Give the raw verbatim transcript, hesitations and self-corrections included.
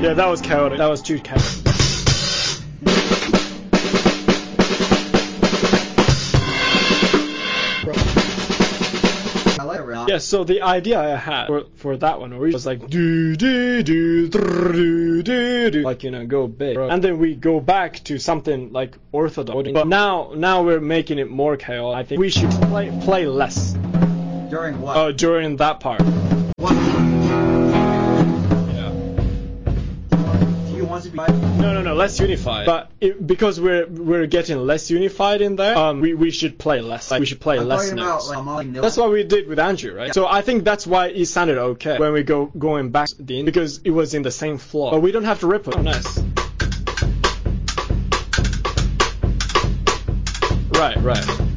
Yeah, that was chaotic. That was too chaotic. Yeah, so the idea I had for, for that one was like do do do do do do, like, you know, go big, and then we go back to something like orthodox. But now now we're making it more chaotic. I think we should play play less. During what? Oh, uh, during that part. What? Yeah. Do you want to be? No, no, no, less unified. But it, because we're we're getting less unified in there, um, we, we should play less. Like, we should play I'm less talking notes. about, like, notes. That's what we did with Andrew, right? Yeah. So I think that's why it sounded okay when we go going back to the because it was in the same flow. But we don't have to rip it. Oh, nice. Right, right.